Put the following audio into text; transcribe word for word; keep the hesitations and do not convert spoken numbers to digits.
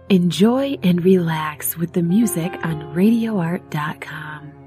Enjoy and relax with the music on radio art dot com.